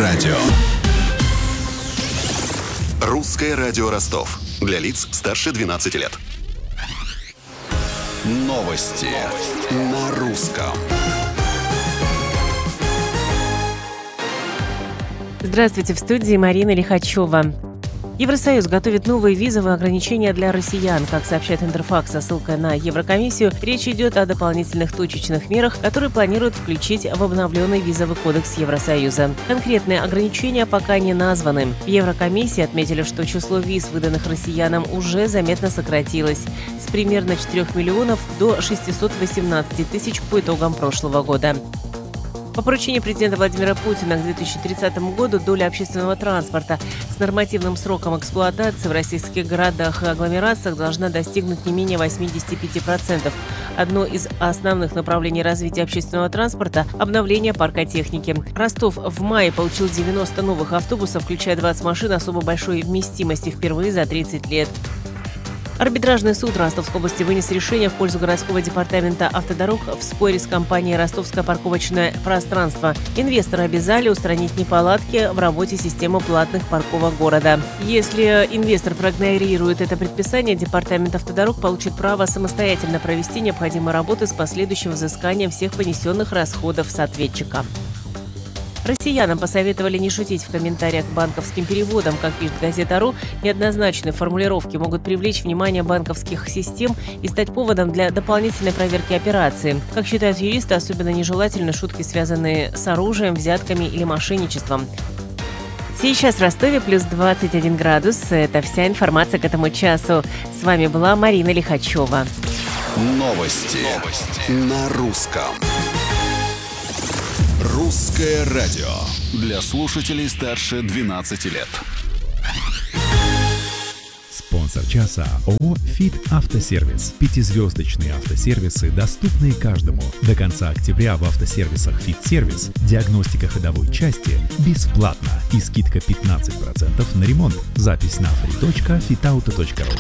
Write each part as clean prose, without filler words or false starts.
радио. Русское радио Ростов. Для лиц старше 12 лет. Новости на русском. Здравствуйте, в студии Марина Лихачева. Евросоюз готовит новые визовые ограничения для россиян. Как сообщает Интерфакс со ссылкой на Еврокомиссию, речь идет о дополнительных точечных мерах, которые планируют включить в обновленный визовый кодекс Евросоюза. Конкретные ограничения пока не названы. В Еврокомиссии отметили, что число виз, выданных россиянам, уже заметно сократилось с примерно 4 миллионов до 618 тысяч по итогам прошлого года. По поручению президента Владимира Путина к 2030 году доля общественного транспорта с нормативным сроком эксплуатации в российских городах и агломерациях должна достигнуть не менее 85%. Одно из основных направлений развития общественного транспорта – обновление парка техники. Ростов в мае получил 90 новых автобусов, включая 20 машин особо большой вместимости впервые за 30 лет. Арбитражный суд Ростовской области вынес решение в пользу городского департамента автодорог в споре с компанией «Ростовское парковочное пространство». Инвесторы обязали устранить неполадки в работе системы платных парковок города. Если инвестор проигнорирует это предписание, департамент автодорог получит право самостоятельно провести необходимые работы с последующим взысканием всех понесенных расходов с ответчика. Россиянам посоветовали не шутить в комментариях к банковским переводам. Как пишет газета.ру, неоднозначные формулировки могут привлечь внимание банковских систем и стать поводом для дополнительной проверки операции. Как считают юристы, особенно нежелательны шутки, связанные с оружием, взятками или мошенничеством. Сейчас в Ростове плюс 21 градус. Это вся информация к этому часу. С вами была Марина Лихачева. Новости на русском. Русское радио для слушателей старше 12 лет. Спонсор часа ООО «ФИТ Автосервис». 5-звездочные автосервисы, доступные каждому. До конца октября в автосервисах «ФИТ Сервис» диагностика ходовой части бесплатна и скидка 15% на ремонт. Запись на free.fitauto.ru.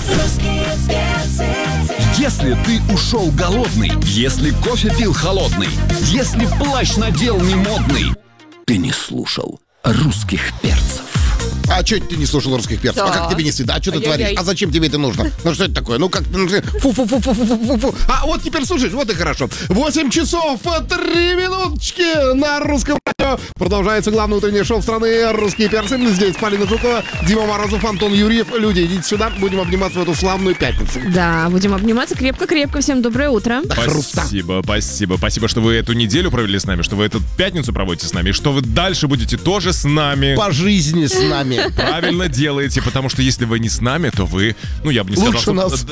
Если ты ушел голодный, если кофе пил холодный, если плащ надел не модный, ты не слушал русских перцев. А что ты не слушал русских перцев? Да. А как тебе не стыдно? А что ты творишь? А зачем тебе это нужно? Ну что это такое? Ну как... Фу-фу-фу-фу-фу-фу-фу. А вот теперь слушаешь, вот и хорошо. 8 часов 3 минуточки на русском радио. Продолжается главное утреннее шоу страны «Русские перцы». Здесь Полина Жукова, Дима Морозов, Антон Юрьев. Люди, идите сюда, будем обниматься в эту славную пятницу. Да, будем обниматься крепко-крепко. Всем доброе утро. Спасибо, что вы эту неделю провели с нами, что вы эту пятницу проводите с нами, и что вы дальше будете тоже с нами. По жизни с нами. Правильно делаете, потому что если вы не с нами, то вы, я бы не сказал, лучше нас.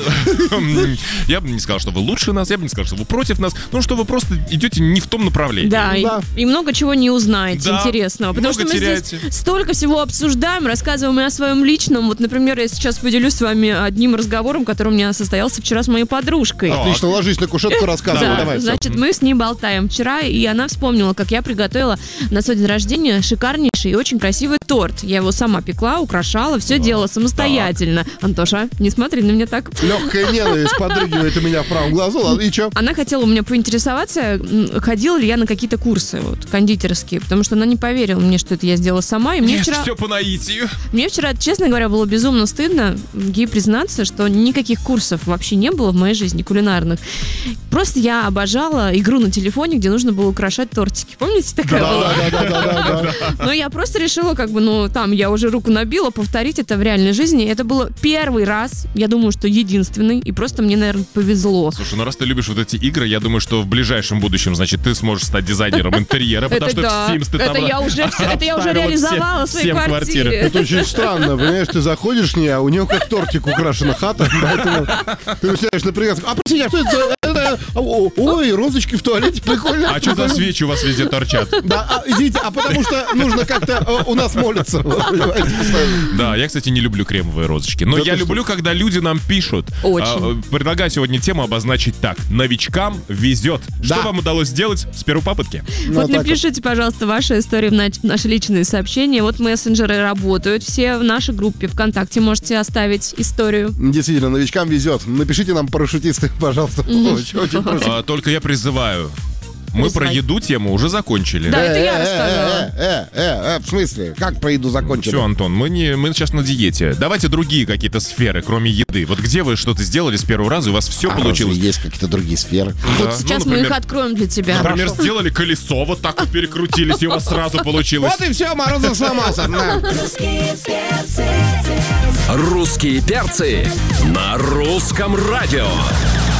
Я бы не сказал, что вы лучше нас, я бы не сказал, что вы против нас, что вы просто идете не в том направлении. Да, и много чего не узнаете интересного, потому что мы теряете. здесь столько всего обсуждаем, рассказываем и о своем личном. Вот, например, я сейчас поделюсь с вами одним разговором, который у меня состоялся вчера с моей подружкой. Отлично, ложись на кушетку, рассказывай, Да, давай. значит, мы с ней болтаем вчера, и она вспомнила, как я приготовила на свой день рождения шикарнейший и очень красивый торт. Я его сама пекла, украшала, все делала самостоятельно. Антоша, не смотри на меня так. Легкая ненависть подрыгивает у меня в правом глазу. Ладно, и что? Она хотела у меня поинтересоваться, ходила ли я на какие-то курсы кондитерские, потому что она не поверила мне, что это я сделала сама. И мне Нет, вчера, все по наитию. мне вчера, честно говоря, было безумно стыдно ей признаться, что никаких курсов вообще не было в моей жизни кулинарных. Просто я обожала игру на телефоне, где нужно было украшать тортики. Помните, такая была? Да. Но я просто решила, там я уже руку набила, повторить это в реальной жизни. Это было первый раз, я думаю, что единственный, и просто мне, наверное, повезло. Слушай, раз ты любишь вот эти игры, я думаю, что в ближайшем будущем, значит, ты сможешь стать дизайнером интерьера, потому что в Sims ты там... Это я уже реализовала в своей квартире. Это очень странно, понимаешь, ты заходишь в нее, а у нее как тортик украшена хата, поэтому ты начинаешь напрягаться. А простите, а что это? Ой, розочки в туалете, прикольно. А что за свечи у вас везде торчат? Да, извините, потому что нужно как-то у нас молиться. Да, я, кстати, не люблю кремовые розочки. Но я люблю, когда люди нам пишут. Очень. Предлагаю сегодня тему обозначить так. Новичкам везет. Да. Что вам удалось сделать с первой попытки? Вот напишите, пожалуйста, ваши истории в наши личные сообщения. Вот мессенджеры работают все в нашей группе ВКонтакте. Можете оставить историю. Действительно, новичкам везет. Напишите нам, парашютисты, пожалуйста. Очень просим. Только я призываю Мы про Узнай. еду тему уже закончили. Да, это я рассказала. В смысле? Как про еду закончили? Все, Антон, мы сейчас на диете. Давайте другие какие-то сферы, кроме еды. Вот где вы что-то сделали с первого раза, и у вас все получилось? Есть какие-то другие сферы. Да. Вот сейчас Ну, мы их например, откроем для тебя. Например, сделали колесо, вот так вот перекрутились, и у вас сразу получилось. Вот и все, Морозов сломался. На. Русские перцы на русском радио.